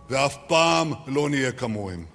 ואף פעם לא נהיה כמוהם.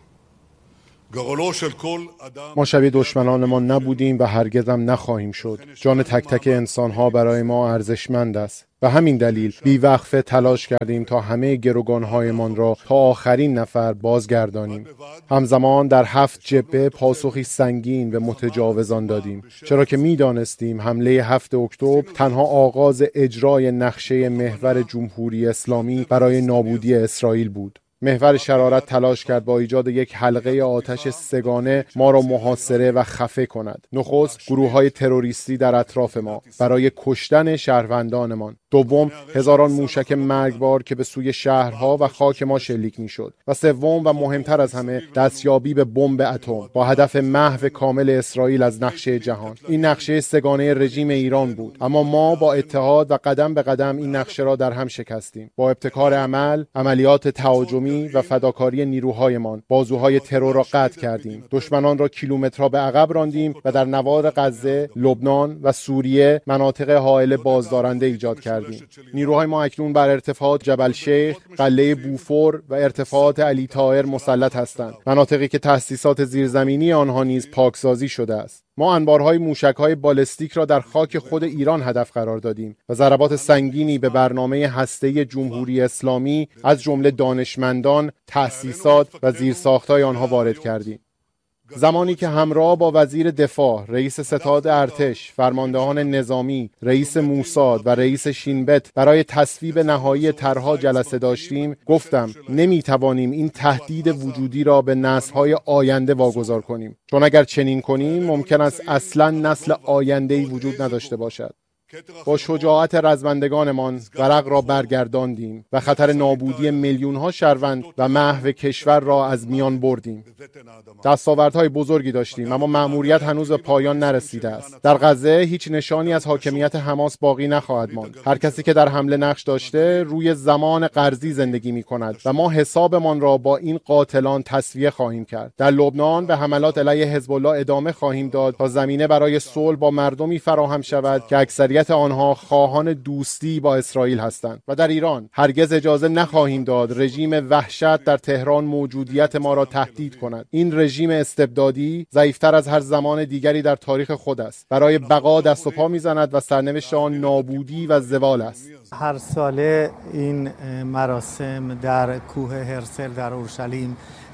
גורלו של כל אדם ما شبیه دشمنانمان نبودیم و هرگز هم نخواهیم شد. جان تک تک انسان‌ها برای ما ارزشمند است. به همین دلیل بی‌وقفه تلاش کردیم تا همه گروگان‌هایمان را تا آخرین نفر بازگردانیم. همزمان در 7 جبهه پاسخی سنگین و متجاوزان دادیم، چرا که می‌دانستیم حمله 7 اکتبر تنها آغاز اجرای نقشه محور جمهوری اسلامی برای نابودی اسرائیل بود. محور شرارت تلاش کرد با ایجاد یک حلقه آتش سگانه ما را محاصره و خفه کند. نخست گروه‌های تروریستی در اطراف ما برای کشتن شهروندانمان. دوم هزاران موشک مرگبار که به سوی شهرها و خاک ما شلیک می‌شد. و سوم و مهمتر از همه دستیابی به بمب اتم با هدف محو کامل اسرائیل از نقشه جهان. این نقشه سگانه رژیم ایران بود، اما ما با اتحاد و قدم به قدم این نقشه را در هم شکستیم. با ابتکار عمل، عملیات تهاجمی و فداکاری نیروهایمان بازوهای ترور را قطع کردیم. دشمنان را کیلومترها به عقب راندیم و در نوار غزه، لبنان و سوریه مناطق حائل بازدارنده ایجاد کردیم. نیروهای ما اکنون بر ارتفاعات جبل شیخ، قلعه بوفور و ارتفاعات علی طاهر مسلط هستند، مناطقی که تأسیسات زیرزمینی آنها نیز پاکسازی شده است. ما انبارهای موشک‌های بالستیک را در خاک خود ایران هدف قرار دادیم و ضربات سنگینی به برنامه هسته‌ای جمهوری اسلامی از جمله دانشمندان، تأسیسات و زیرساخت‌های آنها وارد کردیم. زمانی که همراه با وزیر دفاع، رئیس ستاد ارتش، فرماندهان نظامی، رئیس موساد و رئیس شینبت برای تصویب نهایی طرح‌ها جلسه داشتیم، گفتم نمی‌توانیم این تهدید وجودی را به نسل‌های آینده واگذار کنیم، چون اگر چنین کنیم ممکن است اصلاً نسل آینده‌ای وجود نداشته باشد. با شجاعت رزمندگانمان ورق را برگرداندیم و خطر نابودی میلیون‌ها شهروند و محو کشور را از میان بردیم. دستاوردهای بزرگی داشتیم، اما مأموریت هنوز به پایان نرسیده است. در غزه هیچ نشانی از حاکمیت حماس باقی نخواهد ماند. هر کسی که در حمله نقش داشته روی زمان قرضی زندگی می‌کند و ما حسابمان را با این قاتلان تسویه خواهیم کرد. در لبنان به حملات علیه حزب الله ادامه خواهیم داد تا زمینه برای صلح با مردمی فراهم شود که اکثریت آنها خواهان دوستی با اسرائیل هستند. و در ایران هرگز اجازه نخواهیم داد رژیم وحشت در تهران موجودیت ما را تهدید کند. این رژیم استبدادی ضعیفتر از هر زمان دیگری در تاریخ خود است. برای بقا دست و پا میزند و سرنوشت آن نابودی و زوال است. هر ساله این مراسم در کوه هرسل در اورشلیم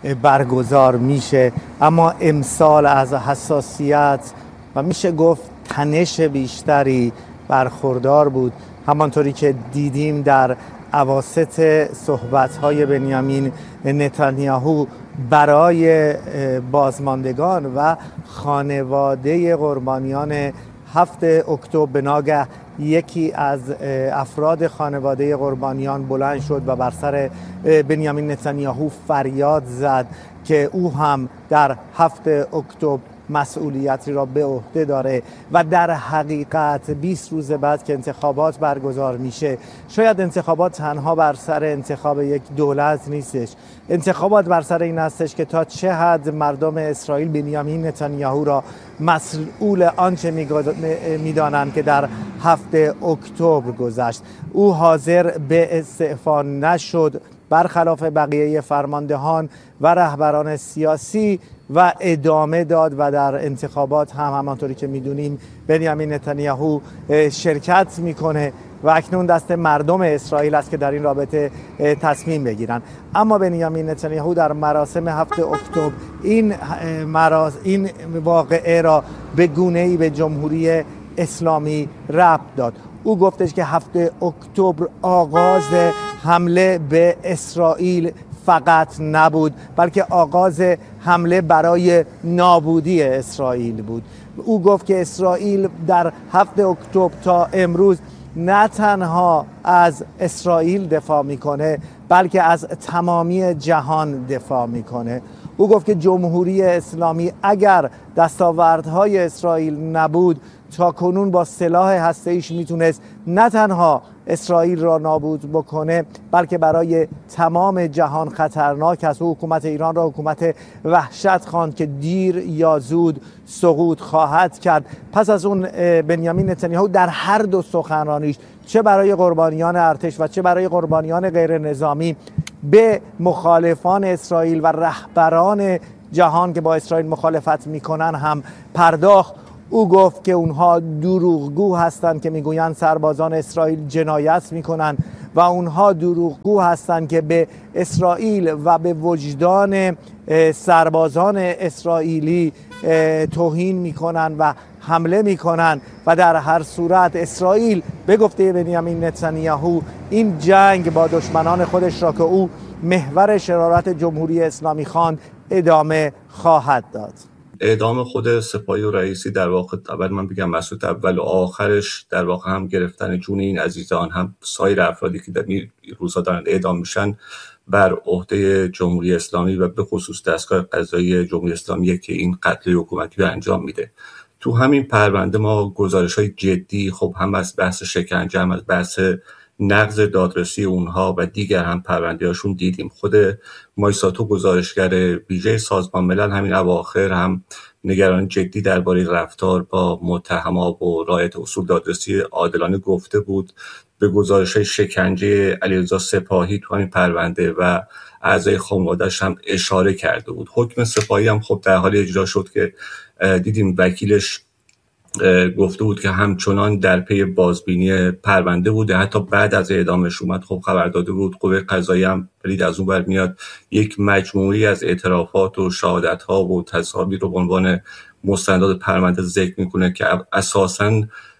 برگزار میشه، اما امسال از حساسیت و میشه گفت تنش بیشتری برخوردار بود. همانطوری که دیدیم در اواسط صحبت‌های بنیامین نتانیاهو برای بازماندگان و خانواده قربانیان 7 اکتبر به ناگه یکی از افراد خانواده قربانیان بلند شد و بر سر بنیامین نتانیاهو فریاد زد که او هم در 7 اکتبر مسئولیتی را به عهده داره و در حقیقت 20 روز بعد که انتخابات برگزار میشه، شاید انتخابات تنها بر سر انتخاب یک دولت نیستش. انتخابات بر سر این هستش که تا چه حد مردم اسرائیل بنیامین نتانیاهو را مسئول آنچه میدانند که در 7 اکتبر گذشت. او حاضر به استعفا نشد، برخلاف بقیه فرماندهان و رهبران سیاسی، و ادامه داد و در انتخابات هم همانطوری که میدونیم بنیامین نتانیاهو شرکت میکنه و اکنون دست مردم اسرائیل است که در این رابطه تصمیم بگیرن. اما بنیامین نتانیاهو در مراسم 7 اکتبر این واقعه را به گونه‌ای به جمهوری اسلامی ربط داد. او گفتش که 7 اکتبر آغاز حمله به اسرائیل فقط نبود، بلکه آغاز حمله برای نابودی اسرائیل بود. او گفت که اسرائیل در 7 اکتبر تا امروز نه تنها از اسرائیل دفاع میکنه، بلکه از تمامی جهان دفاع میکنه. او گفت که جمهوری اسلامی اگر دستاوردهای اسرائیل نبود، تا کنون با سلاح هسته‌ایش میتونست نه تنها اسرائیل را نابود بکنه، بلکه برای تمام جهان خطرناک است. حکومت ایران را حکومت وحشت خواند که دیر یا زود سقوط خواهد کرد. پس از اون بنیامین نتانیاهو در هر دو سخنرانیش، چه برای قربانیان ارتش و چه برای قربانیان غیر نظامی، به مخالفان اسرائیل و رهبران جهان که با اسرائیل مخالفت میکنن هم پرداخت. او گفت که اونها دروغگو هستند که میگویند سربازان اسرائیل جنایت میکنن و اونها دروغگو هستند که به اسرائیل و به وجدان سربازان اسرائیلی توهین میکنن و حمله میکنن و در هر صورت اسرائیل به گفته بنیامین نتانیاهو این جنگ با دشمنان خودش را که او محور شرارت جمهوری اسلامی خواند ادامه خواهد داد. اعدام خود سپاهی و رئیسی در واقع اول من بگم مسعود اول و آخرش در واقع هم گرفتن جون این عزیزان هم سایر افرادی که در روزها دارن اعدام میشن بر عهده جمهوری اسلامی و به خصوص دستگاه قضایی جمهوری اسلامی که این قتل حکومتی رو انجام میده. تو همین پرونده ما گزارش‌های جدی خب هم از بحث شکنجه هم از بحث نقض دادرسی اونها و دیگر هم پرونده‌هاشون دیدیم. خود مایساتو گزارشگر ویژه سازمان ملل همین اواخر هم نگران جدی درباره رفتار با متهما و رعایت اصول دادرسی عادلانه گفته بود. به گزارش‌های شکنجه علیرضا سپاهی تو همین پرونده و اعضای خانواده‌اش هم اشاره کرده بود. حکم سپاهی هم خب در حال اجرا شد که دیدیم وکیلش گفته بود که همچنان در پی بازبینی پرونده بوده، حتی بعد از اعدامش اومد خب خبر داده بود. قوه قضاییه هم پرید از اون بر میاد یک مجموعی از اعترافات و شهادت‌ها و تظاهراتی رو به عنوان مستندات پرونده ذکر میکنه که اساساً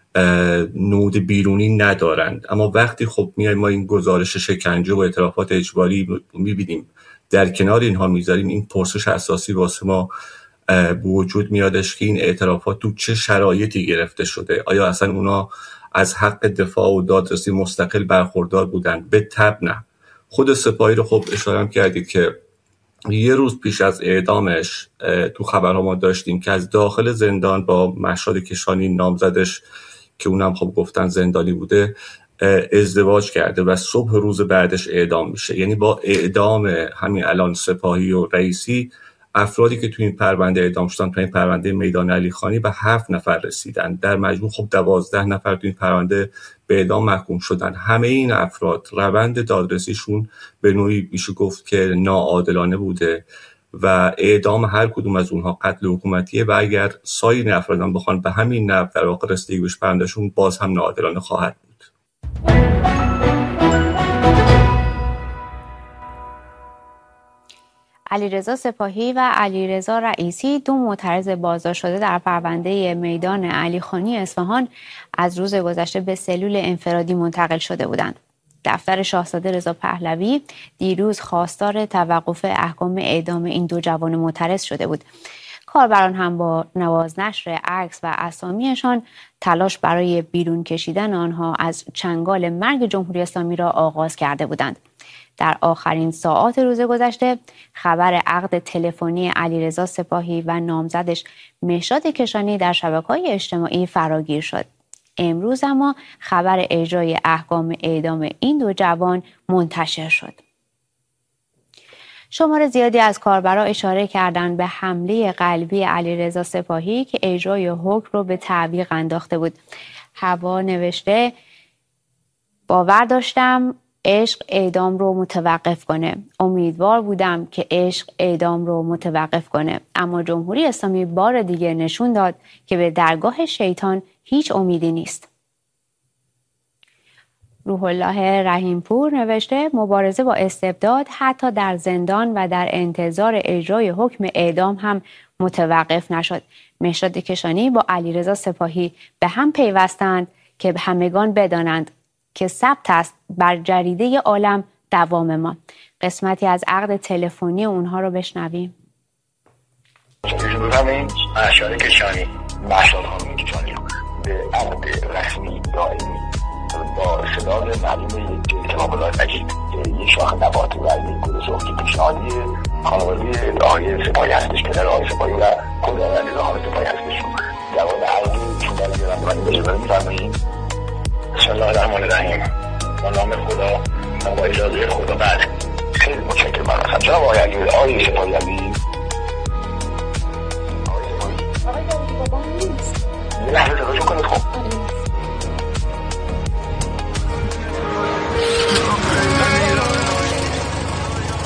نود بیرونی ندارند. اما وقتی خب میایم ما این گزارش شکنجه و اعترافات اجباری میبینیم در کنار اینها میذاریم، این پرسش اساسی واسه ما وجود میادش که این اعترافات تو چه شرایطی گرفته شده؟ آیا اصلا اونا از حق دفاع و دادرسی مستقل برخوردار بودن؟ به طبع نه. خود سپاهی رو خب اشاره کردید که یه روز پیش از اعدامش تو خبرها ما داشتیم که از داخل زندان با مهشاد کشانی نامزدش که اونم خب گفتن زندانی بوده ازدواج کرده و صبح روز بعدش اعدام میشه. یعنی با اعدام همین الان سپاهی و رئیسی افرادی که تو این پرونده اعدام شدن تو این پرونده میدان علیخانی به 7 نفر رسیدن. در مجموع خب 12 نفر تو این پرونده به اعدام محکوم شدن. همه این افراد روند دادرسیشون به نوعی میشه گفت که ناعادلانه بوده و اعدام هر کدوم از اونها قتل حکومتیه و اگر سایر افرادان بخوان به همین نحو در واقع رسیدگی بهش پروندهشون باز هم ناعادلانه خواهد بود. علیرضا سپاهی و علیرضا رئیسی دو معترض بازداشت شده در پرونده میدان علیخانی اصفهان از روز گذشته به سلول انفرادی منتقل شده بودند. دفتر شاهزاده رضا پهلوی دیروز خواستار توقف احکام اعدام این دو جوان معترض شده بود. کاربران هم با نوازنشر عکس و اسامیشان تلاش برای بیرون کشیدن آنها از چنگال مرگ جمهوری اسلامی را آغاز کرده بودند. در آخرین ساعات روز گذشته خبر عقد تلفنی علیرضا سپاهی و نامزدش مهشاد کشانی در شبکه‌های اجتماعی فراگیر شد. امروز اما خبر اجرای احکام اعدام این دو جوان منتشر شد. شمار زیادی از کاربرا اشاره کردند به حمله قلبی علیرضا سپاهی که اجرای حکم رو به تعویق انداخته بود. هوا نوشته باور داشتم عشق اعدام رو متوقف کنه. امیدوار بودم که عشق اعدام رو متوقف کنه. اما جمهوری اسلامی بار دیگه نشون داد که به درگاه شیطان هیچ امیدی نیست. روح الله رحیمپور نوشته مبارزه با استبداد حتی در زندان و در انتظار اجرای حکم اعدام هم متوقف نشد. مهشاد کشانی با علیرضا سپاهی به هم پیوستند که همگان بدانند که ثبت است بر جریده عالم دوام ما. قسمتی از عقد تلفنی اونها رو بشنویم. همین مهشاد کشانی کشانی به عقد رسمی دائمی با استدلال معلوم اعتماد الله مجید یک شاخ نباتی و یک گروه صحبتی پیشنهادی خانواده آقای سپاهی هستش، پدر آقای سپاهی و خداوند آقای سپاهی هستش. در واقع عقدی چون در گرندمانی بجبره میفرمایید. بسم الله الرحمن الرحیم. با نام خدا و با اجازه خدا. بعد خیلی متشکرم از جناب آقای علی آقای سپاهی علی بابا نیست. یه لحظه توجه کنید. خب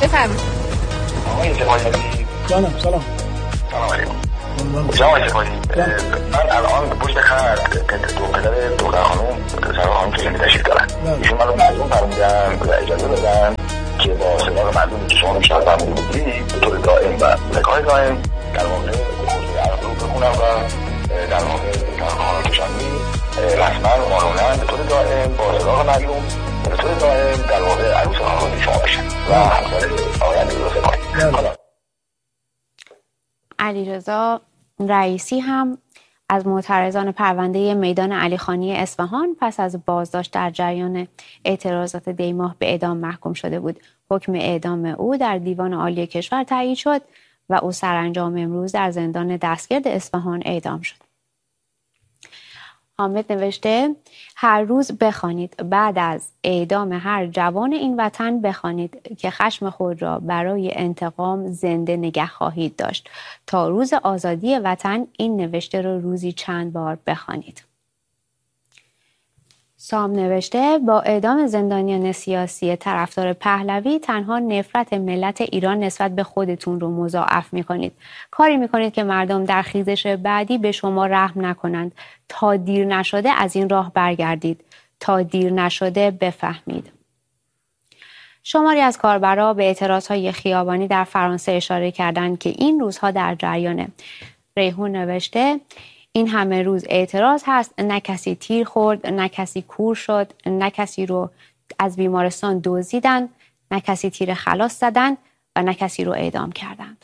بفرمایید. آقای سپاهی جانم سلام. سلام علیکم. جناب سپاهی من الان پشت خط پدر دختر خانم که زنده تشریف دارن. ایشون من رو مردم فرمودن و اجازه بدن که با صداق مردمی که شما بیشتر فرموده بودی به طور دائم و لقای دائم در واقع خصوصی عرض رو بخونم و در واقع خانم کشانی رسما قانونا به طور دائم با صداق مردم به طور دائم در واقع عروس خانواده شما بشن و همسر آقای علیرضا سپاهی. علیرضا رئیسی هم از معترضان پرونده میدان علیخانی اصفهان پس از بازداشت در جریان اعتراضات دیماه به اعدام محکوم شده بود. حکم اعدام او در دیوان عالی کشور تایید شد و او سرانجام امروز در زندان دستگرد اصفهان اعدام شد. حامد نوشته هر روز بخوانید، بعد از اعدام هر جوان این وطن بخوانید که خشم خود را برای انتقام زنده نگه خواهید داشت. تا روز آزادی وطن این نوشته را روزی چند بار بخوانید. سام نوشته با اعدام زندانیان سیاسی طرفدار پهلوی تنها نفرت ملت ایران نسبت به خودتون رو مضاعف میکنید. کاری میکنید که مردم در خیزش بعدی به شما رحم نکنند. تا دیر نشده از این راه برگردید. تا دیر نشده بفهمید. شماری از کاربرا به اعتراضهای خیابانی در فرانسه اشاره کردند که این روزها در جریانه. ریحون نوشته این همه روز اعتراض هست، نه کسی تیر خورد، نه کسی کور شد، نه کسی رو از بیمارستان دزدیدن، نه کسی تیر خلاص زدن و نه کسی رو اعدام کردن.